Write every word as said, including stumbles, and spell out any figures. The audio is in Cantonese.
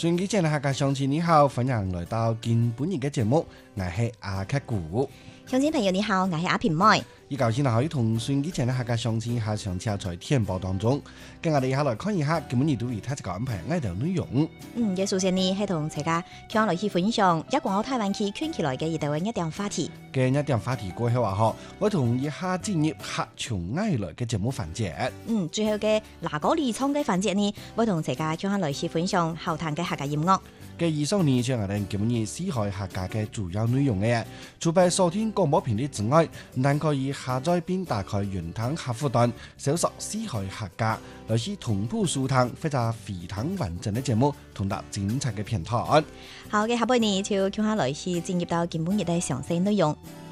順機前嘅客家鄉親你好，歡迎來到今本日嘅節目，我係阿克古。 鄉親朋友你好，我係阿平妹。 依舊先可以同順機前嘅客家鄉親下上車在天報當中，跟我哋一下來看一下今本日對佢睇一個安排嘅條內容。 嗯，嘅首先呢係同大家向來去分享一港澳台灣區圈起來嘅一條一點話題。 嘅一點話題過後話嗬，我同一下進入客從愛來嘅節目環節。 嗯，最後嘅嗱嗰離創嘅環節呢，我同大家向來去分享後談嘅客家音樂。 嘅以上呢，就係我哋今日四海客家嘅主要內容嘅。除咗收聽廣播頻率之外，但可以下載並打開雲端客戶端，搜索四海客家，來去同步收聽或者非常完整嘅節目，同埋精彩嘅片段。 好嘅，下半年就叫下來去進入到今本日嘅詳細內容。